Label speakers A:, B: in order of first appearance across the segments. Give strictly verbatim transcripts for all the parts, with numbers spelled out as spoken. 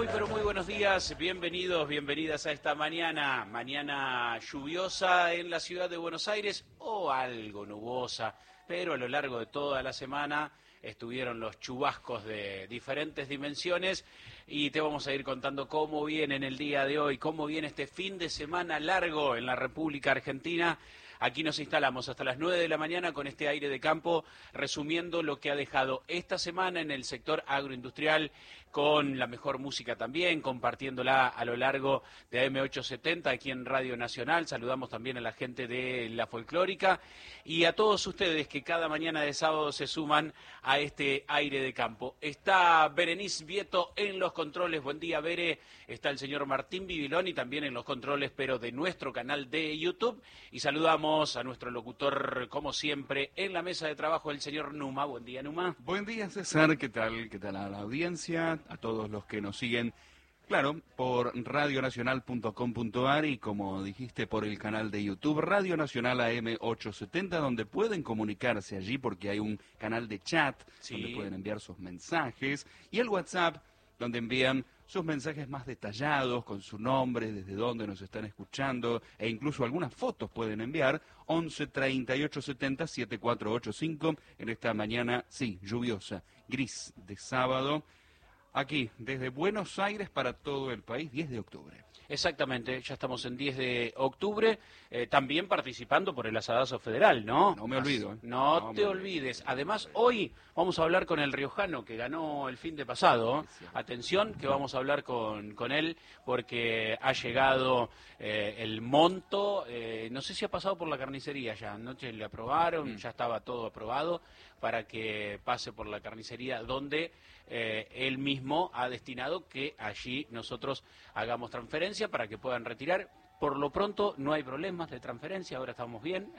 A: Muy pero muy buenos días, bienvenidos, bienvenidas a esta mañana, mañana lluviosa en la ciudad de Buenos Aires o algo nubosa, pero a lo largo de toda la semana estuvieron los chubascos de diferentes dimensiones y te vamos a ir contando cómo viene en el día de hoy, cómo viene este fin de semana largo en la República Argentina. Aquí nos instalamos hasta las nueve de la mañana con este aire de campo, resumiendo lo que ha dejado esta semana en el sector agroindustrial, con la mejor música también, compartiéndola a lo largo de A M ochocientos setenta aquí en Radio Nacional. Saludamos también a la gente de La Folclórica y a todos ustedes que cada mañana de sábado se suman a este aire de campo. Está Berenice Vieto en los controles. Buen día, Bere. Está el señor Martín Bibiloni también en los controles, pero de nuestro canal de YouTube. Y saludamos a nuestro locutor, como siempre, en la mesa de trabajo, el señor Numa. Buen día, Numa.
B: Buen día, César. ¿Qué tal? ¿Qué tal a la audiencia? A todos los que nos siguen, claro, por radio nacional punto com punto a r y como dijiste, por el canal de YouTube Radio Nacional A M ochocientos setenta, donde pueden comunicarse allí porque hay un canal de chat, sí, donde pueden enviar sus mensajes, y el WhatsApp, donde envían sus mensajes más detallados, con su nombre, desde dónde nos están escuchando, e incluso algunas fotos pueden enviar, once treinta y ocho setenta setenta y cuatro ochenta y cinco, en esta mañana, sí, lluviosa, gris de sábado, aquí, desde Buenos Aires para todo el país, diez de octubre.
A: Exactamente, ya estamos en diez de octubre, eh, también participando por el Asadazo Federal, ¿no?
B: No me olvido. ¿eh?
A: No, no te
B: me
A: olvides. Olvido. Además, hoy vamos a hablar con el riojano que ganó el fin de pasado. Sí, sí. Atención, que vamos a hablar con, con él porque ha llegado eh, el monto, eh, no sé si ha pasado por la carnicería ya, anoche le aprobaron, mm. ya estaba todo aprobado para que pase por la carnicería donde eh, él mismo ha destinado que allí nosotros hagamos transferencia para que puedan retirar. Por lo pronto no hay problemas de transferencia, ahora estamos bien.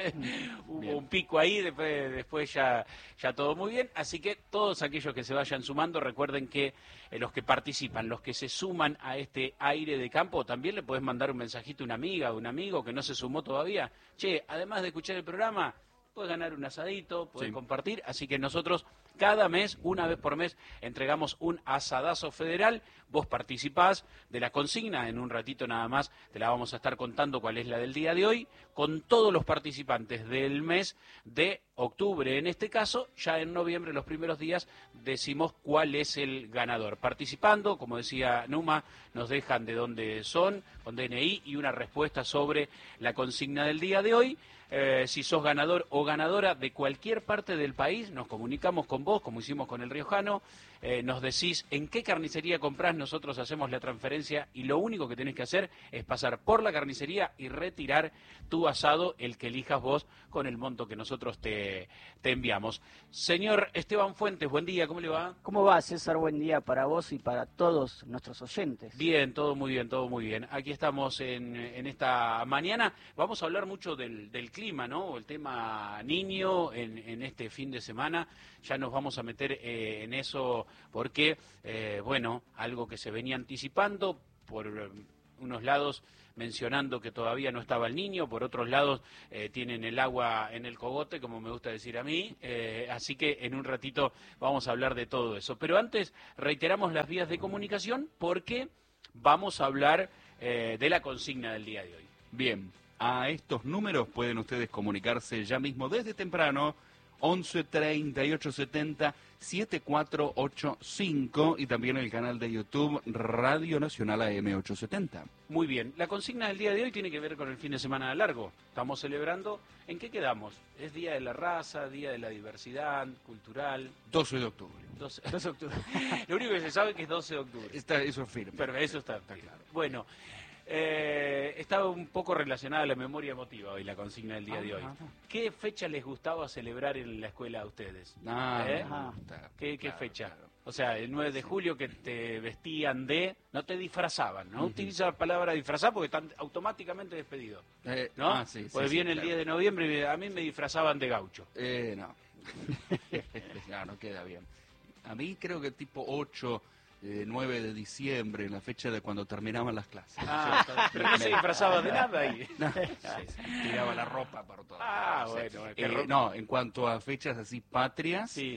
A: Hubo bien. un pico ahí, después, después ya, ya todo muy bien. Así que todos aquellos que se vayan sumando, recuerden que eh, los que participan, los que se suman a este aire de campo, también le puedes mandar un mensajito a una amiga o un amigo que no se sumó todavía. Che, además de escuchar el programa, puedes ganar un asadito, puedes sí. compartir, así que nosotros cada mes, una vez por mes, entregamos un asadazo federal, vos participás de la consigna, en un ratito nada más te la vamos a estar contando cuál es la del día de hoy, con todos los participantes del mes de octubre, en este caso, ya en noviembre, los primeros días, decimos cuál es el ganador. Participando, como decía Numa, nos dejan de dónde son, con D N I y una respuesta sobre la consigna del día de hoy. Eh, si sos ganador o ganadora de cualquier parte del país, nos comunicamos con vos, como hicimos con el riojano, eh, nos decís en qué carnicería comprás, nosotros hacemos la transferencia y lo único que tenés que hacer es pasar por la carnicería y retirar tu asado, el que elijas vos, con el monto que nosotros te, te enviamos. Señor Esteban Fuentes, buen día, ¿cómo le va?
C: ¿Cómo va, César? Buen día para vos y para todos nuestros oyentes.
A: Bien, todo muy bien, todo muy bien. Aquí estamos en, en esta mañana, vamos a hablar mucho del, del clima, ¿no? El tema niño en, en este fin de semana, ya nos vamos a meter eh, en eso porque, eh, bueno, algo que se venía anticipando por eh, unos lados mencionando que todavía no estaba el niño, por otros lados eh, tienen el agua en el cogote, como me gusta decir a mí, eh, así que en un ratito vamos a hablar de todo eso. Pero antes reiteramos las vías de comunicación porque vamos a hablar eh, de la consigna del día de hoy.
B: Bien. A estos números pueden ustedes comunicarse ya mismo desde temprano, once treinta y ocho setenta setenta y cuatro ochenta y cinco y también el canal de YouTube Radio Nacional A M ochocientos setenta.
A: Muy bien, la consigna del día de hoy tiene que ver con el fin de semana largo. Estamos celebrando, ¿en qué quedamos? ¿Es Día de la Raza, Día de la Diversidad Cultural?
B: doce de octubre.
A: doce de octubre. Lo único que se sabe es que es doce de octubre.
B: Está, eso es firme.
A: Pero eso está, está claro. Bueno. Eh, estaba un poco relacionada a la memoria emotiva hoy, la consigna del día ah, de hoy. Ajá. ¿Qué fecha les gustaba celebrar en la escuela a ustedes?
B: Ah,
A: ¿Eh?
B: gusta,
A: ¿Qué, qué
B: claro,
A: fecha?
B: Claro.
A: O sea, el nueve de julio que te vestían de... No te disfrazaban, ¿no? Uh-huh. Utiliza la palabra disfrazar porque están automáticamente despedidos, eh, ¿no? Ah, sí, pues sí, viene sí, el claro. diez de noviembre y a mí me disfrazaban de gaucho.
B: Eh, no. no, no queda bien. A mí creo que tipo ocho... Eh, nueve de diciembre, en la fecha de cuando terminaban las clases.
A: Ah, sí, pero no se disfrazaba de nada ahí.
B: No, sí, sí, tiraba la ropa por todo.
A: Ah, bueno.
B: Eh, no, en cuanto a fechas así patrias,
A: sí.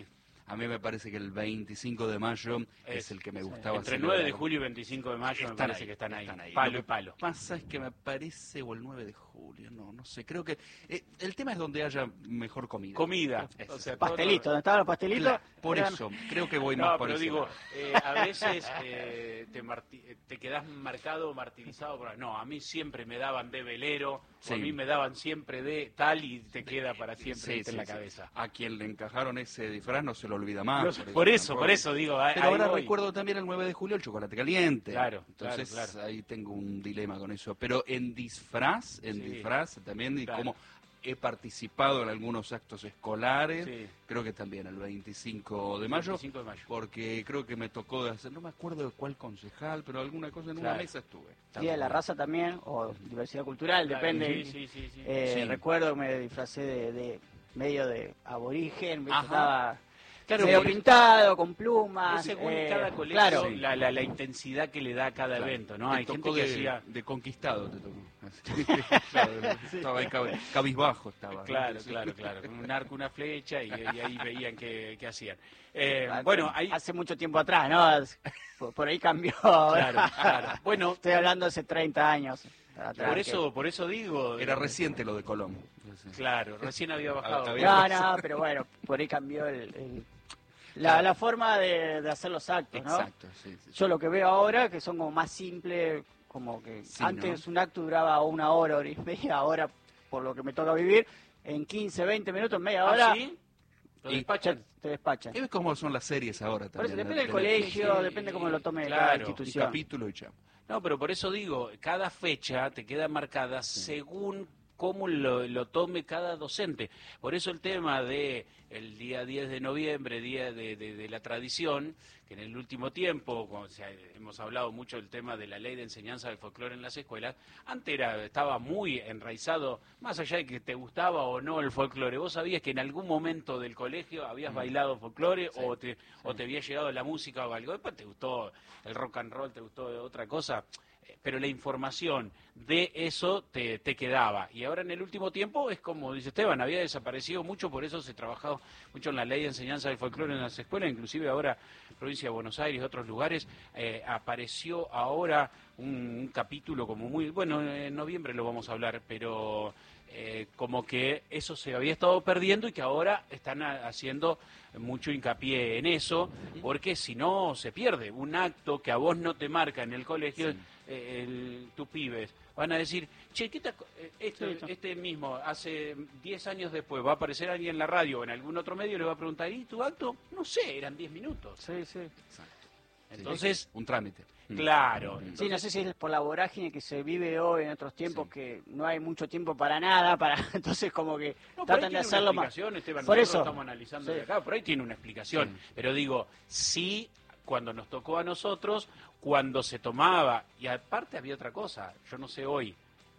B: A mí me parece que el veinticinco de mayo es, es el que me gustaba.
A: Entre el nueve de julio y veinticinco de mayo me parece
B: ahí,
A: que están ahí,
B: están ahí.
A: palo
B: Lo
A: y palo.
B: Lo que pasa es que me parece, o el nueve de julio, no, no sé, creo que eh, el tema es donde haya mejor comida.
A: Comida.
C: O sea, pastelitos, ¿dónde estaban los pastelitos?
B: Claro, por
C: eran...
B: eso, creo que voy
A: no,
B: más por
A: pero
B: ese
A: digo,
B: lado.
A: eh, a veces eh, te, marti te quedás marcado o martirizado por... No, a mí siempre me daban de velero,
B: Sí.
A: o a mí me daban siempre de tal y te queda para siempre
B: Sí,
A: en
B: sí,
A: la
B: sí.
A: cabeza.
B: A quien le encajaron ese disfraz no se lo olvida más.
A: No,
B: por,
A: por
B: eso,
A: eso, por eso digo. a-
B: Pero
A: ahí
B: ahora
A: voy.
B: recuerdo también el nueve de julio el chocolate caliente.
A: Claro,
B: Entonces
A: claro, claro.
B: ahí tengo un dilema con eso. Pero en disfraz, en
A: Sí.
B: disfraz también, y
A: Claro.
B: como he participado en algunos actos escolares,
A: Sí.
B: creo que también el veinticinco de mayo,
A: veinticinco de mayo.
B: porque creo que me tocó de hacer, no me acuerdo de cuál concejal, pero alguna cosa en
A: Claro.
B: una mesa estuve.
C: Día de la raza también, o diversidad cultural,
A: Claro,
C: depende.
A: sí, sí, sí, sí.
C: Eh,
B: Sí.
C: Recuerdo que me disfracé de, de medio de aborigen, ¿viste?
B: Ajá.
C: Estaba
A: Claro,
C: medio
A: porque-
C: pintado, con plumas.
A: Es según
C: eh,
A: cada colegio
C: claro.
A: la, la, la intensidad que le da a cada
B: Claro.
A: evento, ¿no?
B: Te
A: Hay gente
B: tocó
A: que
B: de,
A: hacía...
B: de conquistado, te tocó. Así. Claro, estaba ahí cabe- cabizbajo estaba.
A: Claro,
B: Sí.
A: claro, claro. Con un arco, una flecha y, y ahí veían qué, qué hacían. Eh,
C: Ah,
A: bueno, ahí...
C: Hace mucho tiempo atrás, ¿no? Por, por ahí cambió ahora.
A: Claro, claro. Bueno,
C: Estoy hablando hace treinta años. atrás,
A: por
C: que-
A: eso, por eso digo...
B: Era
A: eh,
B: reciente lo de Colón.
A: Claro, recién había bajado.
B: Había-
C: No, no, pero bueno, por ahí cambió el, el- la, la forma de, de hacer los actos, ¿no?
B: Exacto, sí, sí.
C: Yo lo que veo ahora que son como más simples, como que
B: Sí,
C: antes un acto duraba una hora, hora y media, ahora por lo que me toca vivir, en quince, veinte minutos, media
A: ¿Ah,
C: hora,
A: sí? ¿Lo
B: Y-
A: despachan?
C: te despachan.
B: ¿Qué ves cómo son las series ahora
C: Por eso
B: también?
C: depende del
B: De
C: colegio,
B: Netflix?
C: depende cómo lo tome
A: claro,
C: cada
B: Un
C: institución.
B: capítulo y ya.
A: No, pero por eso digo, cada fecha te queda marcada según cómo lo, lo tome cada docente. Por eso el tema de el día diez de noviembre, día de, de- de la tradición, que en el último tiempo, cuando se ha- hemos hablado mucho del tema de la ley de enseñanza del folclore en las escuelas, antes era, estaba muy enraizado, más allá de que te gustaba o no el folclore, vos sabías que en algún momento del colegio habías bailado folclore
B: Sí,
A: o, te, o te había llegado la música o algo, después te gustó el rock and roll, te gustó otra cosa, pero la información de eso te, te quedaba. Y ahora en el último tiempo es como dice Esteban, había desaparecido mucho, por eso se ha trabajado mucho en la ley de enseñanza del folclore en las escuelas, inclusive ahora provincia de Buenos Aires y otros lugares, eh, apareció ahora un, un capítulo como muy, bueno, en noviembre lo vamos a hablar, pero eh, como que eso se había estado perdiendo y que ahora están a- haciendo mucho hincapié en eso, porque si no se pierde un acto que a vos no te marca en el colegio,
B: Sí.
A: eh, el- tus pibes van a decir, che, ¿qué te ac- eh, esto,
C: Sí, sí.
A: este mismo, hace diez años después, va a aparecer alguien en la radio o en algún otro medio y le va a preguntar, ¿y tu acto? No sé, eran diez minutos.
C: Sí, sí.
B: Exacto.
A: Entonces,
B: Sí, un trámite. Mm.
A: claro.
B: Mm.
C: Sí, no sé si es por la vorágine que se vive hoy en otros tiempos,
B: Sí.
C: que no hay mucho tiempo para nada, para entonces como que
A: No, por ahí
C: tratan de
A: tiene
C: hacerlo
A: una
C: más.
A: explicación, Esteban,
C: Por
A: nosotros
C: eso.
A: estamos analizando
C: Sí.
A: de acá, por ahí tiene una explicación.
B: Sí.
A: Pero digo, sí, cuando nos tocó a nosotros, cuando se tomaba, y aparte había otra cosa, yo no sé hoy,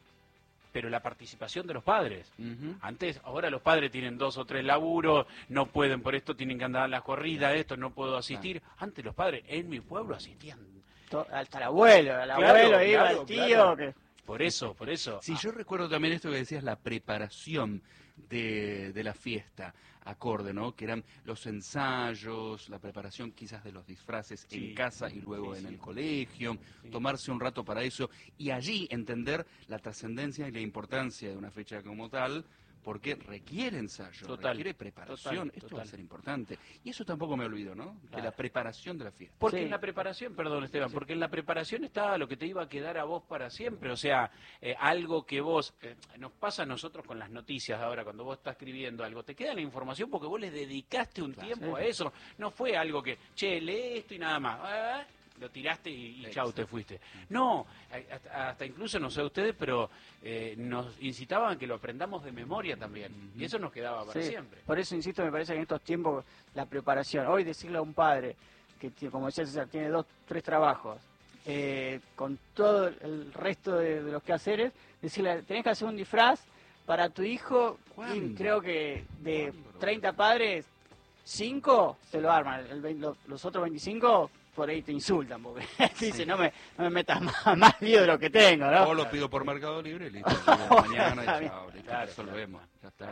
A: pero la participación de los padres.
B: Ujú.
A: Antes, ahora los padres tienen dos o tres laburos, no pueden, por esto tienen que andar a las corridas, esto no puedo asistir. Antes los padres, en mi pueblo asistían.
C: To- Hasta el abuelo, el
A: Claro,
C: abuelo iba,
A: claro,
C: el tío,
A: claro.
C: que
A: Por eso, por eso.
B: Sí,
A: Ah,
B: yo recuerdo también esto que decías, la preparación de, de la fiesta, acorde, ¿no? Que eran los ensayos, la preparación quizás de los disfraces
A: Sí,
B: en casa y luego
A: sí,
B: en
A: sí.
B: el colegio,
A: Sí.
B: tomarse un rato para eso y allí entender la trascendencia y la importancia de una fecha como tal, porque requiere ensayo,
A: Total,
B: requiere preparación,
A: total,
B: esto va
A: total.
B: a ser importante. Y eso tampoco me olvido, ¿no? De
A: Claro.
B: la preparación de la fiesta.
A: Porque
C: Sí.
A: en la preparación, perdón Esteban, porque en la preparación está lo que te iba a quedar a vos para siempre, o sea, eh, algo que vos, eh, nos pasa a nosotros con las noticias ahora, cuando vos estás escribiendo algo, te queda la información porque vos le dedicaste un
B: Claro.
A: tiempo
C: Sí.
A: a eso, no fue algo que, che, lee esto y nada más, ah, lo tiraste y, y chau, te fuiste. No, a- hasta, hasta incluso, no sé ustedes, pero eh, nos incitaban a que lo aprendamos de memoria también, y eso nos quedaba para
C: Sí,
A: siempre.
C: por eso insisto, me parece que en estos tiempos la preparación, hoy decirle a un padre que tie- como decía César, tiene dos, tres trabajos, eh, con todo el resto de, de los quehaceres, decirle, tenés que hacer un disfraz para tu hijo, y
B: ¿Cuándo?
C: creo que de
B: ¿Cuándo?
C: treinta padres, cinco se lo arman, el vein- lo- los otros veinticinco por ahí te insultan, porque dicen, no me, no me metas más, más lío de lo que tengo, ¿no?
B: O lo pido por Mercado Libre y listo. Mañana y
C: Está bien.
B: chao, listo,
A: Claro,
B: resolvemos. Ya está.
A: Claro, razón.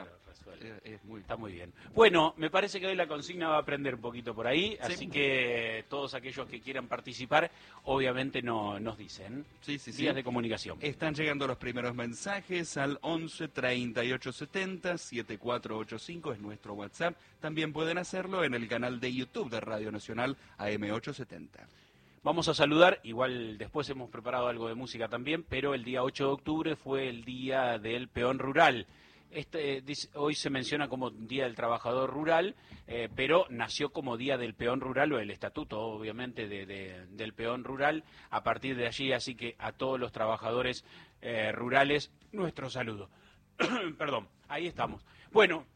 A: sueldo.
B: Es muy...
A: Está muy bien. Bueno, me parece que hoy la consigna va a aprender un poquito por ahí,
B: Sí.
A: así que todos aquellos que quieran participar, obviamente no, nos dicen.
B: Sí, sí, sí.
A: Vías de comunicación.
B: Están llegando los primeros mensajes al once treinta y ocho setenta setenta y cuatro ochenta y cinco, es nuestro WhatsApp. También pueden hacerlo en el canal de YouTube de Radio Nacional A M ochocientos setenta.
A: Vamos a saludar, igual después hemos preparado algo de música también, pero el día ocho de octubre fue el día del peón rural. Este, dice, hoy se menciona como Día del Trabajador Rural, eh, pero nació como Día del Peón Rural, o el estatuto, obviamente, de, de, del peón rural, a partir de allí, así que a todos los trabajadores eh, rurales, nuestro saludo. Perdón, ahí estamos. Bueno,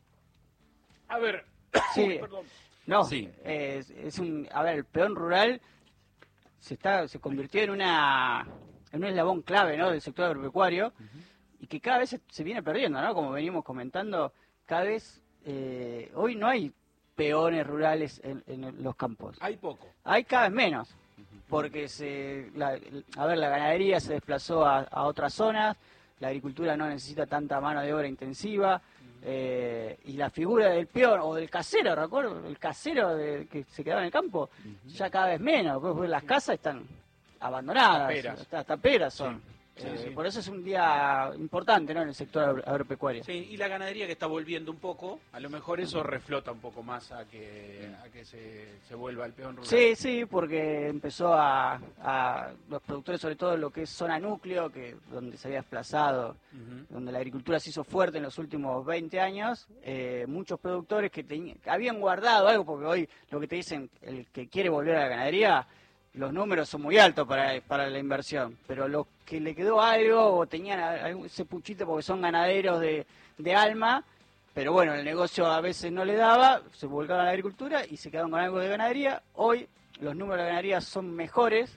A: a ver...
C: Sí,
A: Uy, perdón.
C: no,
A: Sí.
C: es, es un, a ver, el peón rural se está se convirtió en una en un eslabón clave, ¿no?, del sector agropecuario. Uh-huh. Y que cada vez se, se viene perdiendo, ¿no? Como venimos comentando, cada vez, eh, hoy no hay peones rurales en, en los campos.
A: Hay poco.
C: Hay cada vez menos, porque, se, la, a ver, la ganadería se desplazó a, a otras zonas, la agricultura no necesita tanta mano de obra intensiva, eh, y la figura del peón o del casero, ¿recuerdo? El casero de, que se quedaba en el campo, uh-huh. ya cada vez menos, porque las casas están abandonadas,
A: taperas,
C: hasta taperas son.
A: Sí. Sí,
C: Eh,
A: sí.
C: Por eso es un día importante, ¿no?, en el sector agropecuario.
A: Sí, y la ganadería que está volviendo un poco, a lo mejor eso reflota un poco más a que a que se, se vuelva el peón rural.
C: Sí, sí, porque empezó a, a los productores, sobre todo lo que es zona núcleo, que donde se había desplazado, uh-huh. donde la agricultura se hizo fuerte en los últimos veinte años, eh, muchos productores que, te, que habían guardado algo, porque hoy lo que te dicen, el que quiere volver a la ganadería, los números son muy altos para, para la inversión, pero los que le quedó algo o tenían algún, ese puchito porque son ganaderos de, de alma, pero bueno, el negocio a veces no le daba, se volcaron a la agricultura y se quedaron con algo de ganadería. Hoy los números de ganadería son mejores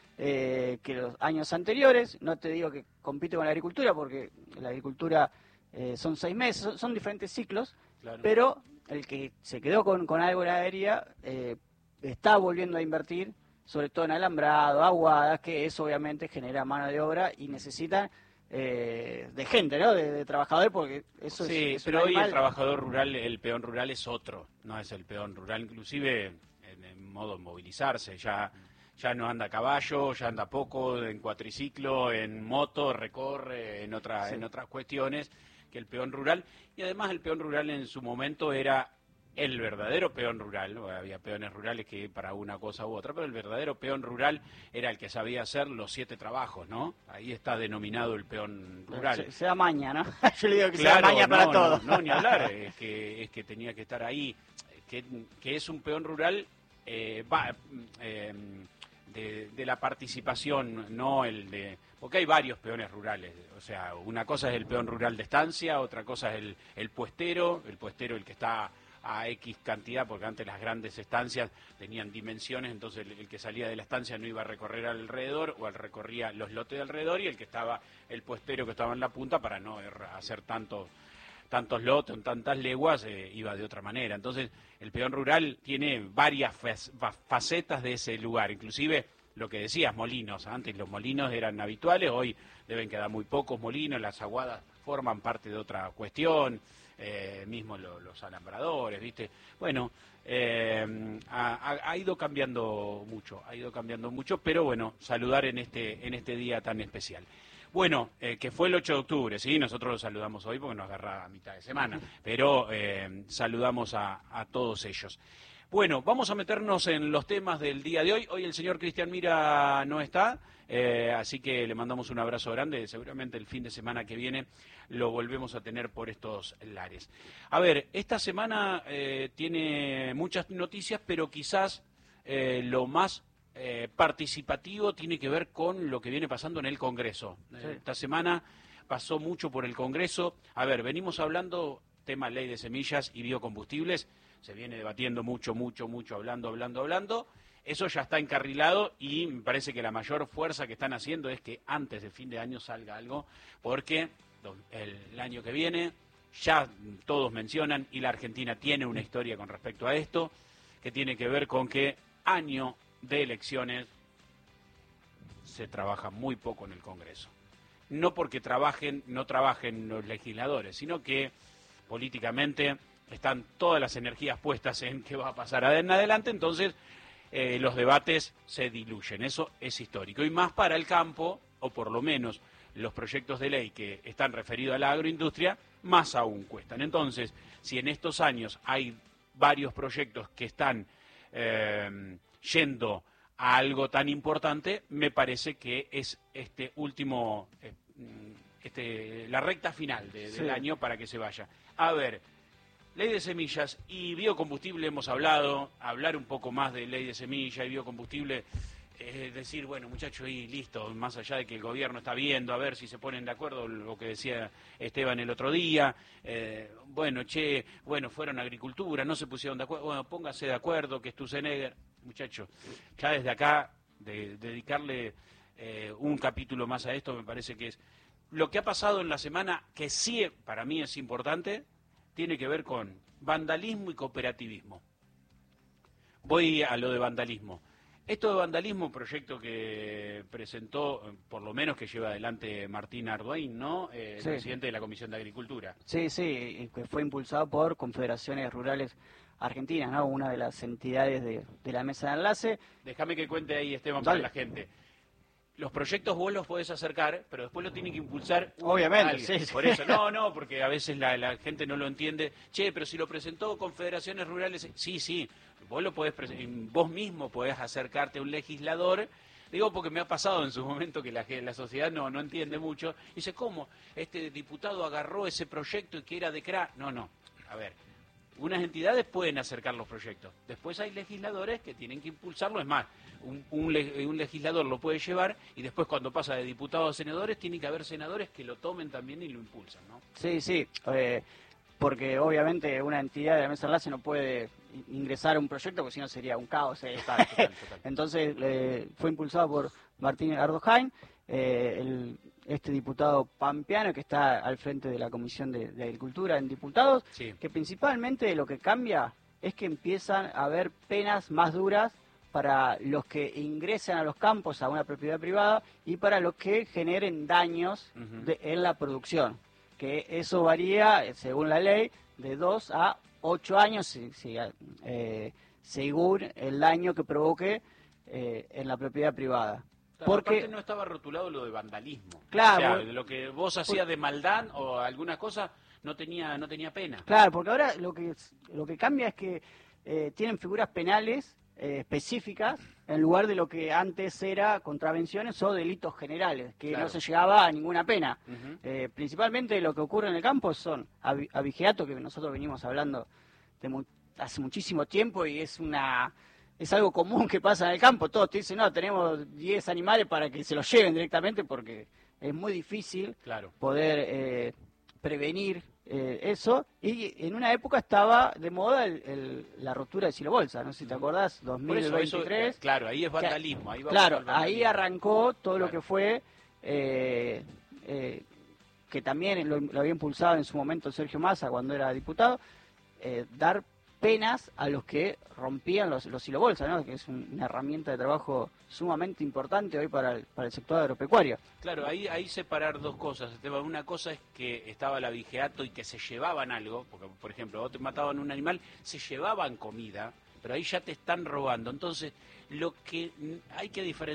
C: eh, que los años anteriores. No te digo que compite con la agricultura, porque la agricultura eh, son seis meses, son, son diferentes ciclos, claro. Pero el que se quedó con, con algo de ganadería eh, está volviendo a invertir, sobre todo en alambrado, aguadas, que eso obviamente genera mano de obra y necesitan eh, de gente, ¿no?, de, de trabajadores, porque eso
A: sí,
C: es... Sí,
A: pero hoy el trabajador rural, el peón rural es otro, no es el peón rural, inclusive en, en modo de movilizarse, ya, ya no anda a caballo, ya anda poco, en cuatriciclo, en moto, recorre, en, otra, sí. en otras cuestiones que el peón rural, y además el peón rural en su momento era... el verdadero peón rural, había peones rurales que para una cosa u otra, pero el verdadero peón rural era el que sabía hacer los siete trabajos, ¿no? Ahí está denominado el peón rural.
C: Se, se da maña, ¿no? Yo le digo que
A: claro,
C: se da maña
A: no,
C: para
A: no,
C: todo.
A: No, ni hablar, es que, es que tenía que estar ahí, que, que es un peón rural eh, va, eh, de, de la participación, no el de... Porque hay varios peones rurales, o sea, una cosa es el peón rural de estancia, otra cosa es el, el puestero, el puestero el que está... a X cantidad, porque antes las grandes estancias tenían dimensiones, entonces el, el que salía de la estancia no iba a recorrer alrededor, o al recorría los lotes de alrededor, y el que estaba, el puestero que estaba en la punta, para no hacer tanto, tantos lotes, tantas leguas, eh, iba de otra manera. Entonces el peón rural tiene varias facetas de ese lugar, inclusive lo que decías, molinos. Antes los molinos eran habituales, hoy deben quedar muy pocos molinos, las aguadas forman parte de otra cuestión. Eh, mismo lo, los alambradores, ¿viste? Bueno, eh, ha, ha ido cambiando mucho, ha ido cambiando mucho, pero bueno, saludar en este en este día tan especial. Bueno, eh, que fue el ocho de octubre, ¿sí? Nosotros lo saludamos hoy porque nos agarra a mitad de semana, pero eh, saludamos a, a todos ellos. Bueno, vamos a meternos en los temas del día de hoy. Hoy el señor Cristian Mira no está, eh, así que le mandamos un abrazo grande. Seguramente el fin de semana que viene lo volvemos a tener por estos lares. A ver, esta semana eh, tiene muchas noticias, pero quizás eh, lo más eh, participativo tiene que ver con lo que viene pasando en el Congreso. Sí. Eh, esta semana pasó mucho por el Congreso. A ver, venimos hablando tema ley de semillas y biocombustibles. Se viene debatiendo mucho, mucho, mucho, hablando, hablando, hablando. Eso ya está encarrilado y me parece que la mayor fuerza que están haciendo es que antes del fin de año salga algo, porque el, el año que viene ya todos mencionan, y la Argentina tiene una historia con respecto a esto, que tiene que ver con que año de elecciones se trabaja muy poco en el Congreso. No porque trabajen, no trabajen los legisladores, sino que políticamente están todas las energías puestas en qué va a pasar en adelante, entonces eh, los debates se diluyen, eso es histórico. Y más para el campo, o por lo menos los proyectos de ley que están referidos a la agroindustria, más aún cuestan. Entonces, si en estos años hay varios proyectos que están eh, yendo a algo tan importante, me parece que es este último, eh, este, la recta final de, del sí. año para que se vaya. A ver, ley de semillas y biocombustible hemos hablado, hablar un poco más de ley de semilla y biocombustible, es eh, decir, bueno muchachos, y listo, más allá de que el gobierno está viendo, a ver si se ponen de acuerdo, lo que decía Esteban el otro día, eh, bueno, che, bueno, fueron a agricultura, no se pusieron de acuerdo, bueno, póngase de acuerdo, que Sturzenegger, muchachos, ya desde acá, de, de dedicarle eh, un capítulo más a esto, me parece que es lo que ha pasado en la semana, que sí, para mí es importante, tiene que ver con vandalismo y cooperativismo. Voy a lo de vandalismo. Esto de vandalismo, proyecto que presentó, por lo menos que lleva adelante Martín Arduin, ¿no? Eh, el sí. presidente de la Comisión de Agricultura.
C: Sí, sí, que fue impulsado por Confederaciones Rurales Argentinas, ¿no? Una de las entidades de, de la mesa de enlace.
A: Déjame que cuente ahí, Esteban, Dale. para la gente. Los proyectos vos los podés acercar, pero después lo tiene que impulsar
C: Obviamente, sí, sí.
A: Por eso, no, no, porque a veces la, la gente no lo entiende. Che, pero si lo presentó Confederaciones Rurales, sí, sí, vos lo podés, vos mismo podés acercarte a un legislador. Digo porque me ha pasado en su momento que la, la sociedad no, no entiende mucho. Dice, ¿cómo? Este diputado agarró ese proyecto y que era de C R A. No, no, a ver. Unas entidades pueden acercar los proyectos. Después hay legisladores que tienen que impulsarlo. Es más, un, un, un legislador lo puede llevar y después cuando pasa de diputados a senadores, tiene que haber senadores que lo tomen también y lo impulsan, ¿no?
C: Sí, sí, eh, porque obviamente una entidad de la mesa de enlace no puede ingresar a un proyecto porque si no sería un caos. Eh.
A: Total, total, total.
C: Entonces eh, fue impulsado por Martín Ardojain, eh, el... este diputado pampeano que está al frente de la Comisión de, de Agricultura en Diputados,
A: sí.
C: que principalmente lo que cambia es que empiezan a haber penas más duras para los que ingresen a los campos a una propiedad privada y para los que generen daños uh-huh. de, en la producción, que eso varía, según la ley, de dos a ocho años, si, si, eh, según el daño que provoque eh, en la propiedad privada.
A: Claro, porque aparte no estaba rotulado lo de vandalismo.
C: Claro.
A: O sea, de lo que vos hacías de maldad o alguna cosa no tenía no tenía pena.
C: Claro, porque ahora lo que lo que cambia es que eh, tienen figuras penales eh, específicas en lugar de lo que antes era contravenciones o delitos generales, que claro. no se llegaba a ninguna pena. Uh-huh. Eh, principalmente lo que ocurre en el campo son ab- abigeato, que nosotros venimos hablando de mu- hace muchísimo tiempo y es una... Es algo común que pasa en el campo, todos te dicen, no, tenemos diez animales para que se los lleven directamente porque es muy difícil
A: claro.
C: poder eh, prevenir eh, eso. Y en una época estaba de moda el, el, la rotura de silobolsa, no sé si te acordás, dos mil veintitrés.
A: Eso, eso, claro, ahí es vandalismo. Ahí
C: claro,
A: vandalismo.
C: ahí arrancó todo
A: claro.
C: lo que fue, eh, eh, que también lo, lo había impulsado en su momento Sergio Massa cuando era diputado, eh, dar penas a los que rompían los, los silobolsas, ¿no? Que es un, una herramienta de trabajo sumamente importante hoy para el, para el sector agropecuario.
A: Claro, ahí, ahí separar dos cosas, Esteban. Una cosa es que estaba el abigeato y que se llevaban algo, porque por ejemplo, vos te mataban un animal, se llevaban comida, pero ahí ya te están robando. Entonces, lo que hay que diferenciar